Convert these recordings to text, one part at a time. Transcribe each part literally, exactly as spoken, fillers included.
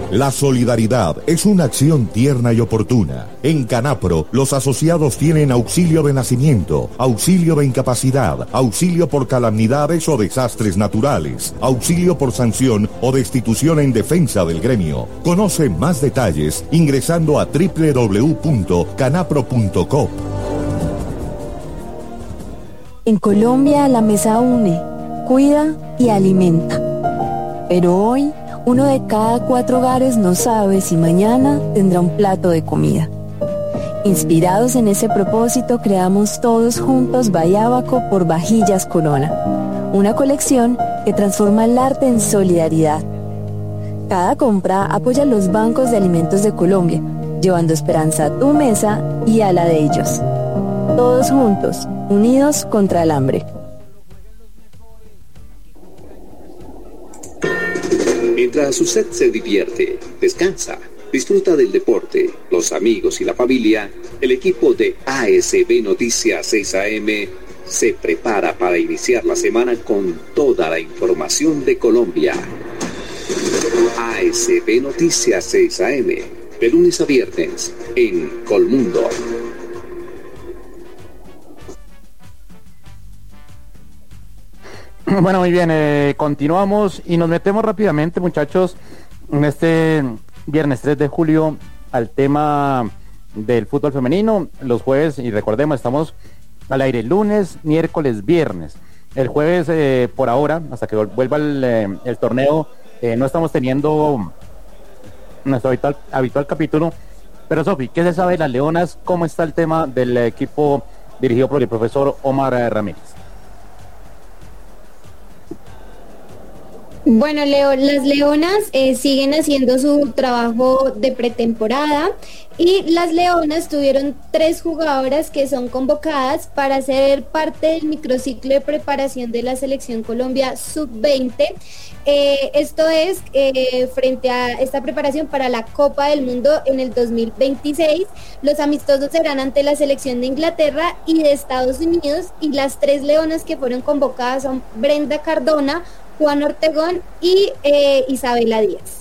La solidaridad es una acción tierna y oportuna. En Canapro, los asociados tienen auxilio de nacimiento, auxilio de incapacidad, auxilio por calamidades o desastres naturales, auxilio por sanción o destitución en defensa del gremio. Conoce más detalles ingresando a doble u doble u doble u punto canapro punto com. En Colombia la mesa une, cuida y alimenta. Pero hoy, uno de cada cuatro hogares no sabe si mañana tendrá un plato de comida. Inspirados en ese propósito, creamos todos juntos Bayábaco por Vajillas Corona, una colección que transforma el arte en solidaridad. Cada compra apoya a los bancos de alimentos de Colombia, llevando esperanza a tu mesa y a la de ellos. Todos juntos, unidos contra el hambre. Mientras usted se divierte, descansa, disfruta del deporte, los amigos y la familia, el equipo de A S B Noticias seis A M se prepara para iniciar la semana con toda la información de Colombia. A S B Noticias seis A M, de lunes a viernes, en Colmundo. Bueno, muy bien, eh, continuamos y nos metemos rápidamente, muchachos, en este viernes tres de julio al tema del fútbol femenino. Los jueves, y recordemos, estamos al aire lunes, miércoles, viernes. El jueves, eh, por ahora, hasta que vuelva el, eh, el torneo, eh, no estamos teniendo nuestro habitual, habitual capítulo. Pero, Sofi, ¿qué se sabe de las Leonas? ¿Cómo está el tema del equipo dirigido por el profesor Omar Ramírez? Bueno, Leo, las Leonas eh, siguen haciendo su trabajo de pretemporada y las Leonas tuvieron tres jugadoras que son convocadas para ser parte del microciclo de preparación de la Selección Colombia sub veinte. Eh, esto es eh, frente a esta preparación para la Copa del Mundo en el dos mil veintiséis. Los amistosos serán ante la selección de Inglaterra y de Estados Unidos, y las tres leonas que fueron convocadas son Brenda Cardona, Juan Ortegón y eh, Isabela Díaz.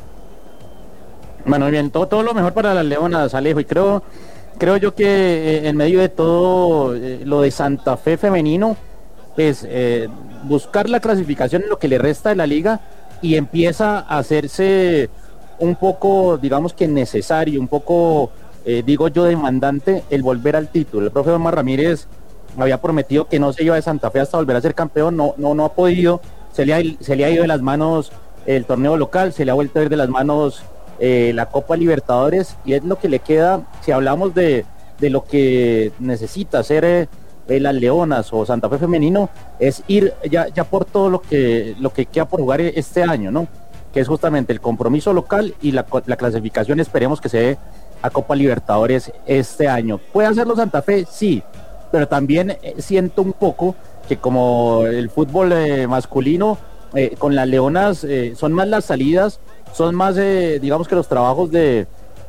Bueno, muy bien, todo, todo lo mejor para las Leonas, Alejo, y creo creo yo que eh, en medio de todo eh, lo de Santa Fe femenino, pues eh, buscar la clasificación en lo que le resta de la liga, y empieza a hacerse un poco, digamos que necesario, un poco, eh, digo yo, demandante el volver al título. El profe Omar Ramírez había prometido que no se iba de Santa Fe hasta volver a ser campeón, no, no, no ha podido. Se le, ha, se le ha ido de las manos el torneo local, se le ha vuelto a ir de las manos eh, la Copa Libertadores, y es lo que le queda, si hablamos de, de lo que necesita hacer eh, eh, las Leonas o Santa Fe femenino, es ir ya, ya por todo lo que, lo que queda por jugar este año, ¿no? Que es justamente el compromiso local y la, la clasificación, esperemos que se dé a Copa Libertadores este año. ¿Puede hacerlo Santa Fe? Sí, pero también eh, siento un poco que como el fútbol eh, masculino, eh, con las Leonas eh, son más las salidas, son más, eh, digamos que los trabajos de,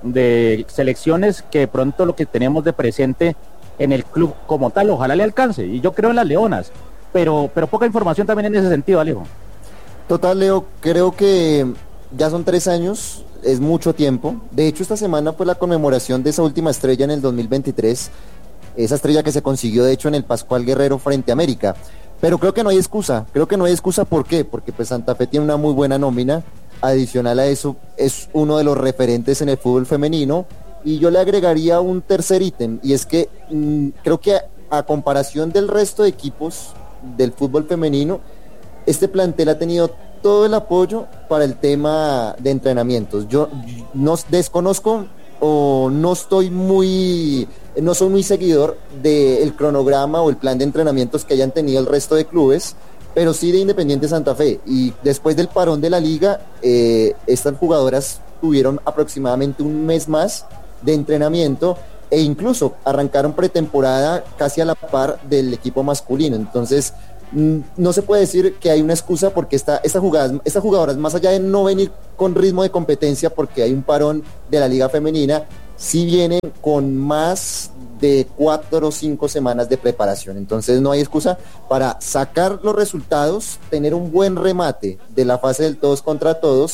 de selecciones, que de pronto lo que tenemos de presente en el club como tal. Ojalá le alcance, y yo creo en las Leonas, pero, pero poca información también en ese sentido, Alejo. Total, Leo, creo que ya son tres años, es mucho tiempo. De hecho, esta semana fue la conmemoración de esa última estrella en el dos mil veintitrés, esa estrella que se consiguió de hecho en el Pascual Guerrero frente a América. Pero creo que no hay excusa, creo que no hay excusa. ¿Por qué? Porque pues Santa Fe tiene una muy buena nómina, adicional a eso es uno de los referentes en el fútbol femenino, y yo le agregaría un tercer ítem, y es que mmm, creo que a, a comparación del resto de equipos del fútbol femenino, este plantel ha tenido todo el apoyo para el tema de entrenamientos. Yo no desconozco o no estoy muy, no soy muy seguidor del cronograma o el plan de entrenamientos que hayan tenido el resto de clubes, pero sí de Independiente Santa Fe. Y después del parón de la liga, eh, estas jugadoras tuvieron aproximadamente un mes más de entrenamiento, e incluso arrancaron pretemporada casi a la par del equipo masculino. Entonces no se puede decir que hay una excusa, porque esta, esta jugadas, estas jugadoras, más allá de no venir con ritmo de competencia porque hay un parón de la liga femenina, sí vienen con más de cuatro o cinco semanas de preparación. Entonces no hay excusa para sacar los resultados, tener un buen remate de la fase del todos contra todos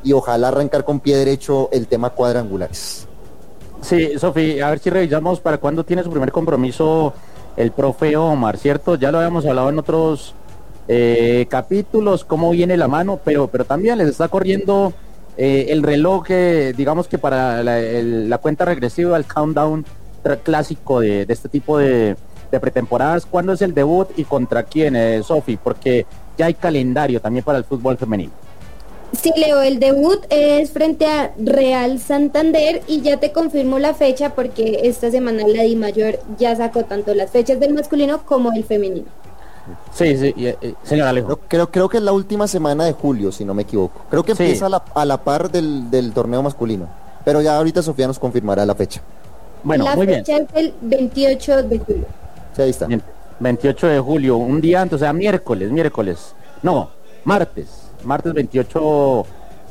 y ojalá arrancar con pie derecho el tema cuadrangulares. Sí, Sofi, a ver si revisamos para cuándo tiene su primer compromiso el profe Omar, ¿cierto? Ya lo habíamos hablado en otros eh, capítulos, cómo viene la mano, pero, pero también les está corriendo eh, el reloj, eh, digamos que para la, el, la cuenta regresiva, el countdown clásico de, de este tipo de, de pretemporadas. ¿Cuándo es el debut y contra quién, eh, Sofi? Porque ya hay calendario también para el fútbol femenino. Sí, Leo, el debut es frente a Real Santander y ya te confirmo la fecha porque esta semana la DIMAYOR ya sacó tanto las fechas del masculino como el femenino. Sí, sí, eh, señor Alejo. Creo, creo, creo que es la última semana de julio, si no me equivoco. Creo que sí. Empieza a la, a la par del, del torneo masculino, pero ya ahorita Sofía nos confirmará la fecha. Bueno, la muy fecha bien. es el veintiocho de julio. Sí, ahí está. veintiocho de julio, un día antes, o sea, miércoles, miércoles. No, martes. Martes veintiocho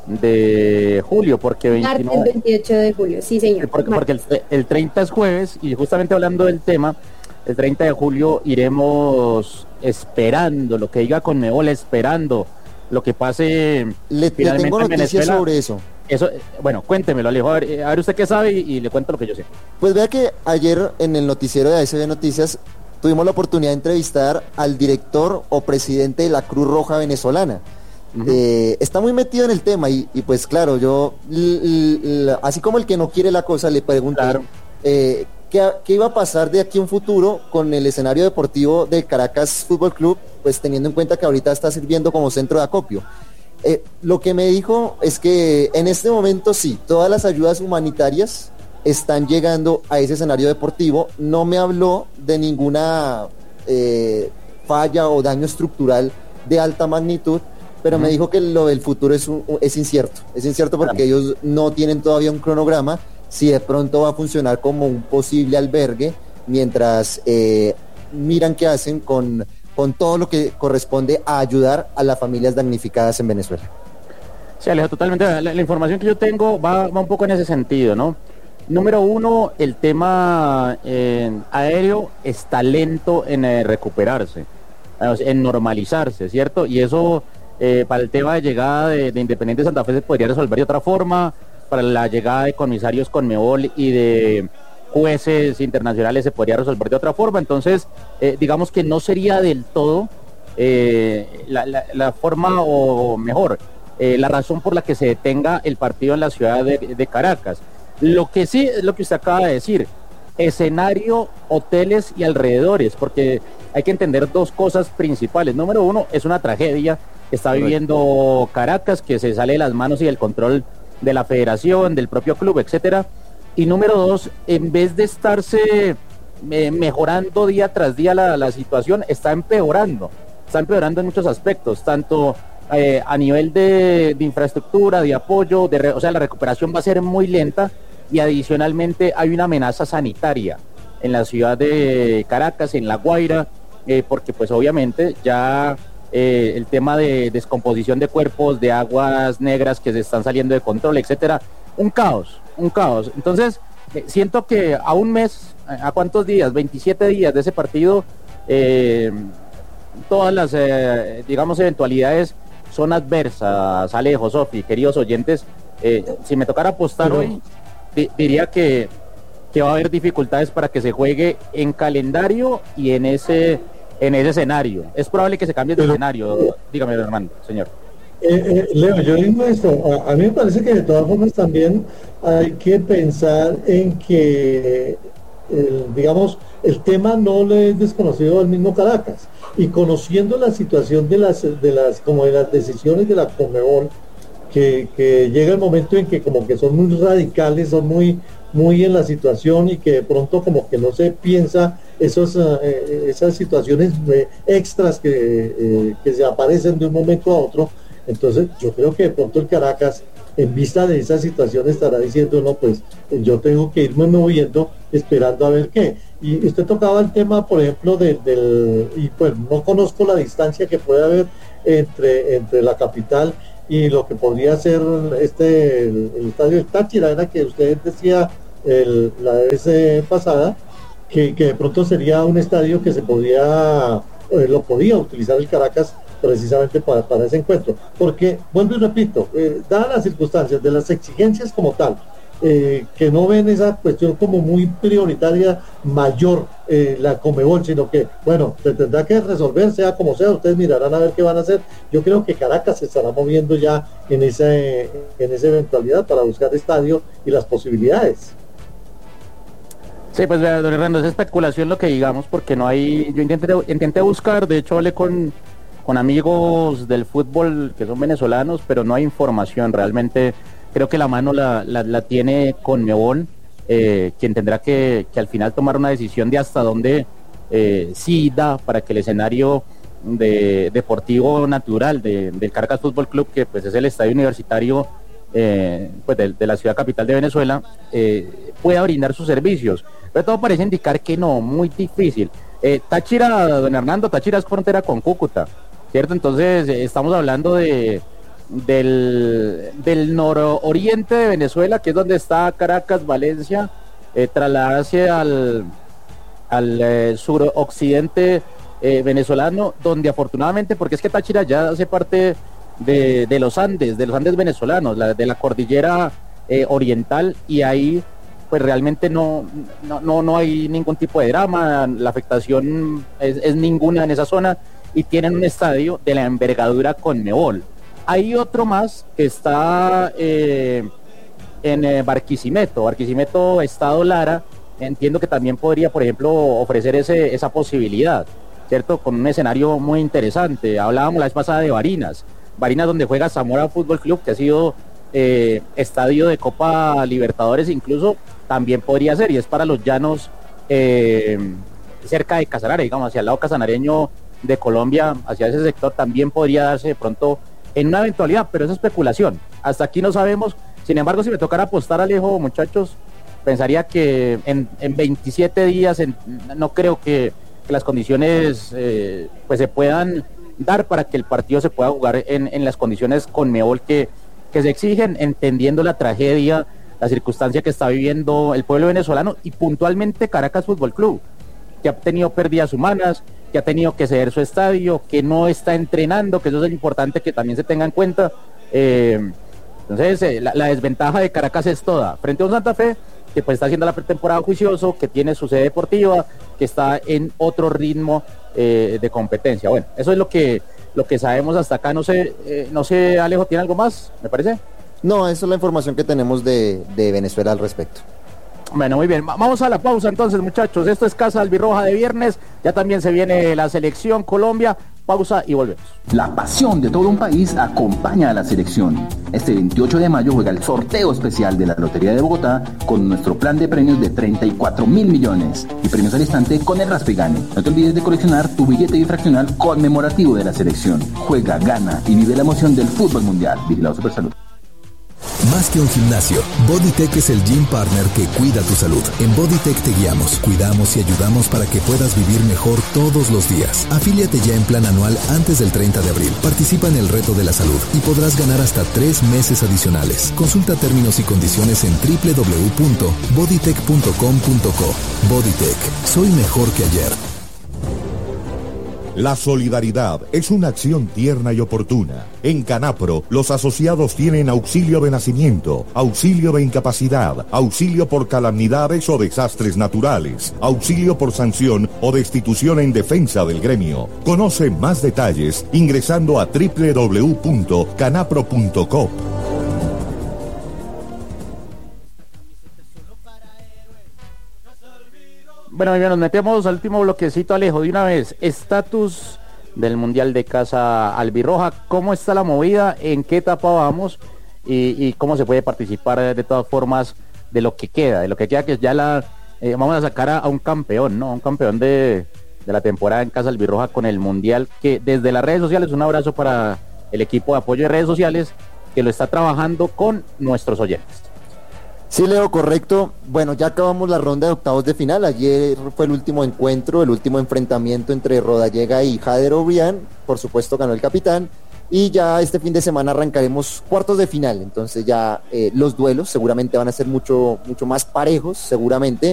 de julio, porque veintinueve... Martes veintiocho de julio, sí señor. Porque, porque el, el treinta es jueves, y justamente hablando del tema, el treinta de julio iremos esperando lo que diga Conmebol, esperando lo que pase. Le, finalmente le tengo en noticias Venezuela. sobre eso. Eso, bueno, cuéntemelo, Alejo, a ver, a ver usted qué sabe y, y le cuento lo que yo sé. Pues vea que ayer en el noticiero de A S B Noticias tuvimos la oportunidad de entrevistar al director o presidente de la Cruz Roja venezolana. Uh-huh. Eh, está muy metido en el tema y, y pues claro, yo l, l, así como el que no quiere la cosa le pregunté claro. eh, ¿qué, qué iba a pasar de aquí a un futuro con el escenario deportivo del Caracas Fútbol Club, pues teniendo en cuenta que ahorita está sirviendo como centro de acopio. Eh, lo que me dijo es que en este momento sí, todas las ayudas humanitarias están llegando a ese escenario deportivo. No me habló de ninguna eh, falla o daño estructural de alta magnitud, pero uh-huh. me dijo que lo del futuro es, un, es incierto, es incierto porque claro. ellos no tienen todavía un cronograma si de pronto va a funcionar como un posible albergue mientras eh, miran qué hacen con, con todo lo que corresponde a ayudar a las familias damnificadas en Venezuela. Sí, Alejo, totalmente. La, la información que yo tengo va, va un poco en ese sentido, ¿no? Número uno, el tema eh, aéreo está lento en eh, recuperarse, en normalizarse, ¿cierto? Y eso eh, para el tema de llegada de, de Independiente Santa Fe se podría resolver de otra forma, para la llegada de comisarios Conmebol y de jueces internacionales se podría resolver de otra forma. Entonces, eh, digamos que no sería del todo eh, la, la, la forma o mejor, eh, la razón por la que se detenga el partido en la ciudad de, de Caracas. Lo que sí es lo que usted acaba de decir, escenario, hoteles y alrededores, porque hay que entender dos cosas principales. Número uno, es una tragedia que está viviendo Caracas, que se sale de las manos y del control de la federación, del propio club, etcétera. Y número dos, en vez de estarse eh, mejorando día tras día la, la situación, está empeorando, está empeorando en muchos aspectos, tanto eh, a nivel de, de infraestructura, de apoyo, de re, o sea, la recuperación va a ser muy lenta y adicionalmente hay una amenaza sanitaria en la ciudad de Caracas, en La Guaira, eh, porque pues obviamente ya eh, el tema de descomposición de cuerpos, de aguas negras que se están saliendo de control, etcétera, un caos, un caos. Entonces, eh, siento que a un mes, ¿a cuántos días? veintisiete días de ese partido, eh, todas las, eh, digamos, eventualidades son adversas. Alejo, Sofi, queridos oyentes, eh, si me tocara apostar Pero... hoy, di- diría que, que va a haber dificultades para que se juegue en calendario y en ese, en ese escenario. Es probable que se cambie de Pero... escenario. Dígame, Armando, señor. Eh, eh, Leo, yo digo esto, a, a mí me parece que de todas formas también hay que pensar en que, el, digamos, el tema no le es desconocido al mismo Caracas, y conociendo la situación de las, de las, como de las decisiones de la Conmebol, que, que llega el momento en que como que son muy radicales, son muy, muy en la situación y que de pronto como que no se piensa esos, eh, esas situaciones eh, extras que, eh, que se aparecen de un momento a otro. Entonces yo creo que de pronto el Caracas, en vista de esa situación, estará diciendo, no, pues yo tengo que irme moviendo, esperando a ver qué. Y usted tocaba el tema, por ejemplo, de, del, y pues no conozco la distancia que puede haber entre, entre la capital y lo que podría ser este, el, el estadio del Táchira, era que usted decía el, la vez pasada, que, que de pronto sería un estadio que se podía, eh, lo podía utilizar el Caracas precisamente para, para ese encuentro. Porque, vuelvo y repito, eh, dadas las circunstancias de las exigencias como tal, eh, que no ven esa cuestión como muy prioritaria, mayor, eh, la Conmebol, sino que, bueno, se tendrá que resolver, sea como sea, ustedes mirarán a ver qué van a hacer. Yo creo que Caracas se estará moviendo ya en esa, en esa eventualidad para buscar estadio y las posibilidades. Sí, pues don Hernando, es especulación lo que digamos, porque no hay, yo intenté, intenté buscar, de hecho hablé con, con amigos del fútbol que son venezolanos, pero no hay información, realmente creo que la mano la, la, la tiene Conmebol, eh, quien tendrá que, que al final tomar una decisión de hasta dónde eh, sí da para que el escenario de, deportivo natural de, del Caracas Fútbol Club, que pues es el estadio universitario eh, pues de, de la ciudad capital de Venezuela, eh, pueda brindar sus servicios. Pero todo parece indicar que no, muy difícil. Eh, Táchira, don Hernando, Táchira es frontera con Cúcuta, ¿cierto? Entonces eh, estamos hablando de del, del nororiente de Venezuela, que es donde está Caracas, Valencia, eh, trasladarse al, al eh, suroccidente eh, venezolano, donde afortunadamente, porque es que Táchira ya hace parte de, de los Andes, de los Andes venezolanos, la, de la cordillera eh, oriental, y ahí pues realmente no, no, no, no hay ningún tipo de drama, la afectación es, es ninguna en esa zona, y tienen un estadio de la envergadura Conmebol. Hay otro más que está eh, en eh, Barquisimeto, Barquisimeto, Estado Lara, entiendo que también podría, por ejemplo, ofrecer ese, esa posibilidad, ¿cierto? Con un escenario muy interesante. Hablábamos la vez pasada de Barinas, Barinas donde juega Zamora Fútbol Club, que ha sido eh, estadio de Copa Libertadores, incluso también podría ser, y es para los llanos eh, cerca de Casanare, digamos, hacia el lado casanareño de Colombia, hacia ese sector, también podría darse de pronto en una eventualidad, pero es especulación. Hasta aquí no sabemos. Sin embargo, si me tocara apostar, Alejo, muchachos, pensaría que en, en veintisiete días en, no creo que, que las condiciones eh, pues se puedan dar para que el partido se pueda jugar en, en las condiciones Conmebol que, que se exigen, entendiendo la tragedia, la circunstancia que está viviendo el pueblo venezolano y puntualmente Caracas Fútbol Club, que ha tenido pérdidas humanas, que ha tenido que ceder su estadio, que no está entrenando, que eso es importante que también se tenga en cuenta. Eh, entonces, eh, la, la desventaja de Caracas es toda. Frente a un Santa Fe, que pues está haciendo la pretemporada juicioso, que tiene su sede deportiva, que está en otro ritmo eh, de competencia. Bueno, eso es lo que lo que sabemos hasta acá. No sé, eh, no sé, Alejo, ¿tiene algo más? ¿Me parece? No, esa es la información que tenemos de, de Venezuela al respecto. Bueno, muy bien, vamos a la pausa entonces, muchachos. Esto es Casa Albirroja de viernes, ya también se viene la selección Colombia. Pausa y volvemos. La pasión de todo un país acompaña a la selección. Este veintiocho de mayo juega el sorteo especial de la Lotería de Bogotá con nuestro plan de premios de treinta y cuatro mil millones y premios al instante con el Raspe y Gane. No te olvides de coleccionar tu billete bifraccional conmemorativo de la selección. Juega, gana y vive la emoción del fútbol mundial. Vigilado Supersalud. Más que un gimnasio, Bodytech es el gym partner que cuida tu salud. En Bodytech te guiamos, cuidamos y ayudamos para que puedas vivir mejor todos los días. Afíliate ya en plan anual antes del treinta de abril. Participa en el reto de la salud y podrás ganar hasta tres meses adicionales. Consulta términos y condiciones en doble u doble u doble u punto bodytech punto com punto co. Bodytech, soy mejor que ayer. La solidaridad es una acción tierna y oportuna. En Canapro, los asociados tienen auxilio de nacimiento, auxilio de incapacidad, auxilio por calamidades o desastres naturales, auxilio por sanción o destitución en defensa del gremio. Conoce más detalles ingresando a doble u doble u doble u punto canapro punto co. Bueno, bien, nos metemos al último bloquecito, Alejo, de una vez. Estatus del Mundial de Casa Albirroja, ¿cómo está la movida? ¿En qué etapa vamos? Y, y cómo se puede participar de todas formas de lo que queda, de lo que queda que ya la eh, vamos a sacar a, a un campeón, ¿no? Un campeón de, de la temporada en Casa Albirroja con el Mundial, que desde las redes sociales, un abrazo para el equipo de apoyo de redes sociales que lo está trabajando con nuestros oyentes. Sí, Leo, correcto. Bueno, ya acabamos la ronda de octavos de final. Ayer fue el último encuentro, el último enfrentamiento entre Rodallega y Jader Obrián. Por supuesto, ganó el capitán. Y ya este fin de semana arrancaremos cuartos de final. Entonces ya eh, los duelos seguramente van a ser mucho, mucho más parejos, seguramente.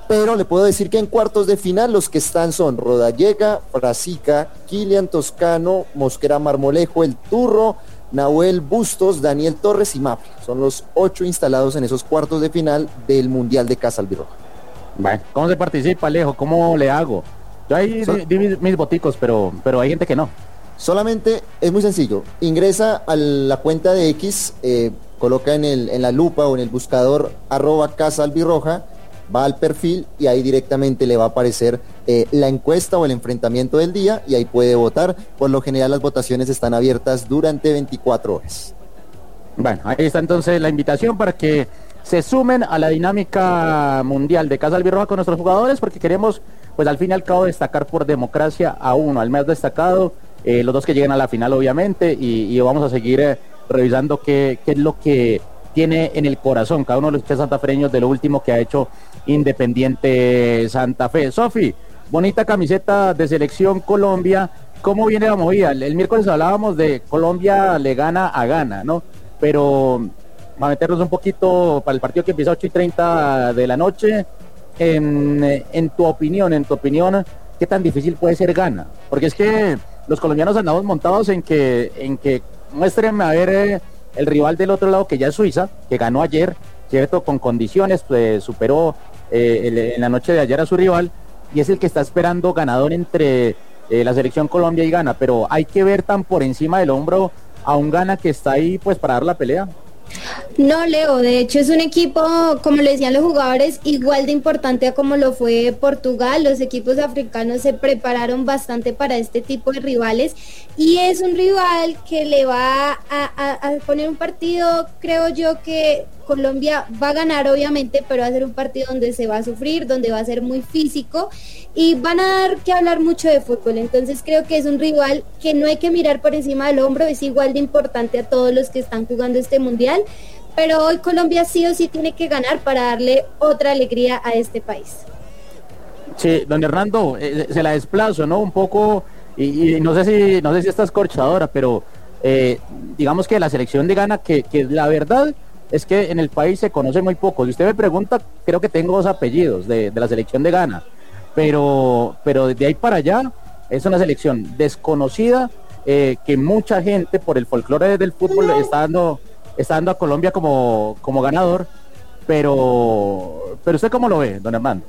pero le puedo decir que en cuartos de final los que están son Rodallega, Frasica, Kilian Toscano, Mosquera Marmolejo, El Turro, Nahuel Bustos, Daniel Torres y Mapri. Son los ocho instalados en esos cuartos de final del Mundial de Casa Albirroja. Bueno, ¿cómo se participa, Alejo? ¿Cómo le hago? Yo ahí So- di, di mis, mis boticos, pero, pero hay gente que no. Solamente es muy sencillo, ingresa a la cuenta de X, eh, coloca en, el, en la lupa o en el buscador arroba Casa Albirroja, va al perfil y ahí directamente le va a aparecer eh, la encuesta o el enfrentamiento del día y ahí puede votar. Por lo general las votaciones están abiertas durante veinticuatro horas. Bueno, ahí está entonces la invitación para que se sumen a la dinámica mundial de Casa Albirroja con nuestros jugadores, porque queremos, pues al fin y al cabo, destacar por democracia a uno, al más destacado, eh, los dos que lleguen a la final, obviamente, y, y vamos a seguir eh, revisando qué, qué es lo que tiene en el corazón cada uno de los tres santafereños de lo último que ha hecho Independiente Santa Fe. Sofi, bonita camiseta de Selección Colombia. ¿Cómo viene la movida? El, el miércoles hablábamos de Colombia le gana a Ghana, ¿no? Pero va a meternos un poquito para el partido que empieza a ocho y treinta de la noche. En, en tu opinión, en tu opinión, ¿qué tan difícil puede ser Ghana? Porque es que los colombianos andamos montados en que, en que muéstrenme a ver eh, el rival del otro lado, que ya es Suiza, que ganó ayer, cierto, con condiciones, pues superó eh, el, en la noche de ayer a su rival, y es el que está esperando ganador entre eh, la selección Colombia y Ghana, pero hay que ver tan por encima del hombro a un Ghana que está ahí pues para dar la pelea. No, Leo, de hecho es un equipo, como le decían los jugadores, igual de importante a como lo fue Portugal. Los equipos africanos se prepararon bastante para este tipo de rivales y es un rival que le va a, a, a poner un partido, creo yo que Colombia va a ganar obviamente, pero va a ser un partido donde se va a sufrir, donde va a ser muy físico y van a dar que hablar mucho de fútbol. Entonces creo que es un rival que no hay que mirar por encima del hombro, es igual de importante a todos los que están jugando este mundial, pero hoy Colombia sí o sí tiene que ganar para darle otra alegría a este país. Sí, don Hernando, eh, se la desplazo, ¿no? Un poco, y, y no sé si no sé si está escorchadora, pero eh, digamos que la selección de Ghana, que, que la verdad es que en el país se conoce muy poco. Si usted me pregunta, creo que tengo dos apellidos de, de la selección de Ghana, pero, pero de ahí para allá es una selección desconocida, eh, que mucha gente por el folclore del fútbol está dando, está dando a Colombia como, como ganador, pero, pero ¿usted cómo lo ve, don Hernando?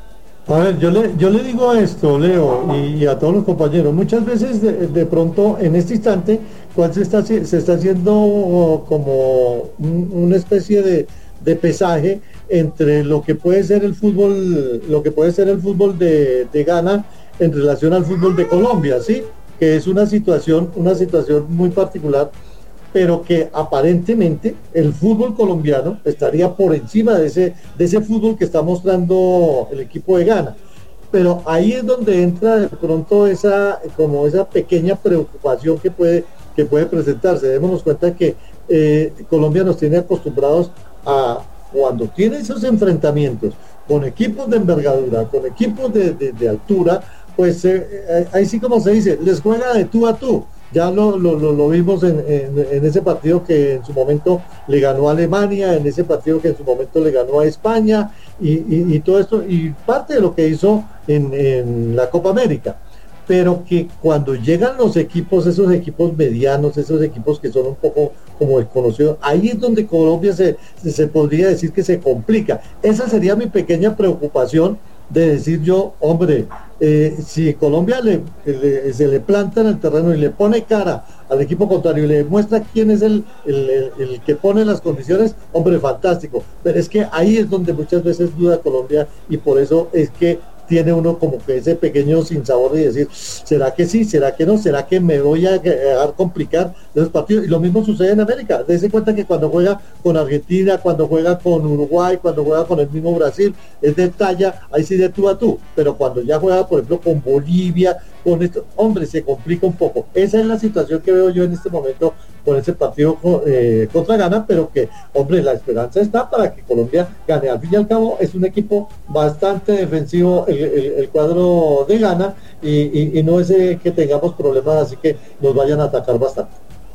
A ver, yo le, yo le digo esto, Leo, y, y a todos los compañeros, muchas veces de, de pronto en este instante, cuál se está, se está haciendo como un, una especie de, de pesaje entre lo que puede ser el fútbol, lo que puede ser el fútbol de, de Ghana en relación al fútbol de Colombia, ¿sí? Que es una situación, una situación muy particular, pero que aparentemente el fútbol colombiano estaría por encima de ese, de ese fútbol que está mostrando el equipo de Ghana. Pero ahí es donde entra de pronto esa, como esa pequeña preocupación que puede, que puede presentarse. Démonos cuenta que eh, Colombia nos tiene acostumbrados a, cuando tiene esos enfrentamientos con equipos de envergadura, con equipos de, de, de altura, pues eh, ahí sí, como se dice, les juega de tú a tú. Ya lo, lo, lo, lo vimos en, en, en ese partido que en su momento le ganó a Alemania, en ese partido que en su momento le ganó a España y, y, y todo esto, y parte de lo que hizo en, en la Copa América. Pero que cuando llegan los equipos, esos equipos medianos, esos equipos que son un poco como desconocidos, ahí es donde Colombia se, se, se podría decir que se complica. Esa sería mi pequeña preocupación, de decir yo, hombre, eh, si Colombia le, le, se le planta en el terreno y le pone cara al equipo contrario y le muestra quién es el, el, el, el que pone las condiciones, hombre, fantástico. Pero es que ahí es donde muchas veces duda Colombia y por eso es que tiene uno como que ese pequeño sinsabor de decir, ¿será que sí? ¿Será que no? ¿Será que me voy a dejar complicar los partidos? Y lo mismo sucede en América. Dese cuenta que cuando juega con Argentina, cuando juega con Uruguay, cuando juega con el mismo Brasil, es de talla, ahí sí de tú a tú. Pero cuando ya juega, por ejemplo, con Bolivia, con esto, hombre, se complica un poco. Esa es la situación que veo yo en este momento con ese partido eh, contra Ghana, pero que, hombre, la esperanza está para que Colombia gane. Al fin y al cabo, es un equipo bastante defensivo el, el, el cuadro de Ghana y, y, y no es eh, que tengamos problemas, así que nos vayan a atacar bastante.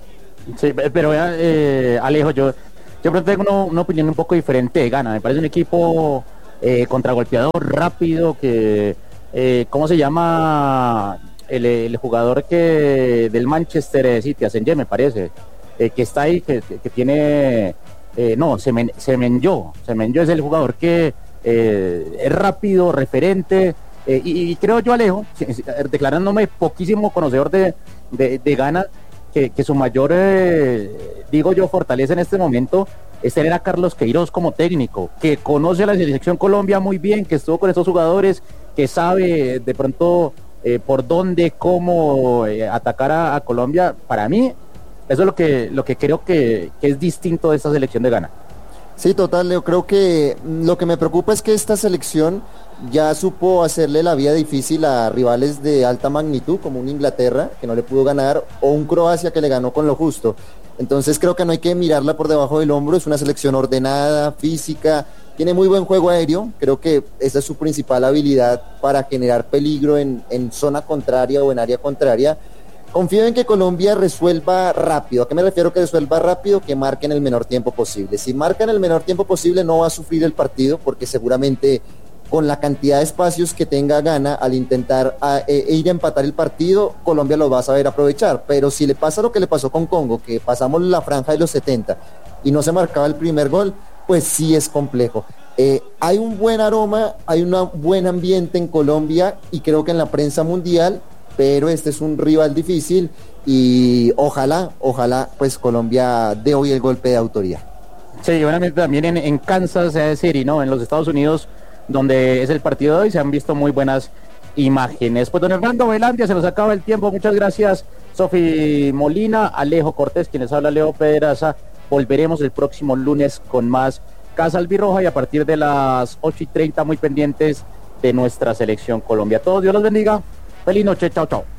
Sí, pero eh, Alejo, yo, yo tengo una, una opinión un poco diferente de Ghana. Me parece un equipo eh, contragolpeador rápido, que, eh, ¿cómo se llama? El, el jugador que del Manchester City, Asenye, me parece, eh, que está ahí, que, que tiene, eh, no, Semen, Semenyo, Semenyo es el jugador que eh, es rápido, referente, eh, y, y creo yo, Alejo, declarándome poquísimo conocedor de, de, de Ghana, que, que su mayor, eh, digo yo, fortaleza en este momento es tener a Carlos Queiroz como técnico, que conoce a la selección Colombia muy bien, que estuvo con estos jugadores, que sabe de pronto eh, por dónde, cómo eh, atacar a, a Colombia. Para mí, eso es lo que, lo que creo que, que es distinto de esta selección de Ghana. Sí, total, Leo, creo que lo que me preocupa es que esta selección ya supo hacerle la vida difícil a rivales de alta magnitud, como un Inglaterra, que no le pudo ganar, o un Croacia que le ganó con lo justo. Entonces creo que no hay que mirarla por debajo del hombro, es una selección ordenada, física, tiene muy buen juego aéreo, creo que esa es su principal habilidad para generar peligro en, en zona contraria o en área contraria. Confío en que Colombia resuelva rápido. ¿A qué me refiero que resuelva rápido? Que marque en el menor tiempo posible. Si marca en el menor tiempo posible no va a sufrir el partido, porque seguramente con la cantidad de espacios que tenga Ghana al intentar a, e, e ir a empatar el partido, Colombia lo va a saber aprovechar. Pero si le pasa lo que le pasó con Congo, que pasamos la franja de los setenta y no se marcaba el primer gol, pues sí es complejo. Eh, hay un buen aroma, hay un buen ambiente en Colombia y creo que en la prensa mundial, pero este es un rival difícil y ojalá, ojalá pues Colombia dé hoy el golpe de autoridad. Sí, obviamente también en, en Kansas City, ¿no? En los Estados Unidos, donde es el partido de hoy, se han visto muy buenas imágenes. Pues don Hernando Velandia, se nos acaba el tiempo, muchas gracias Sofi Molina, Alejo Cortés, quien les habla, Leo Pedraza. Volveremos el próximo lunes con más Casa Albirroja y a partir de las ocho y treinta muy pendientes de nuestra selección Colombia. A todos, Dios los bendiga. Feliz noche, chao, chao.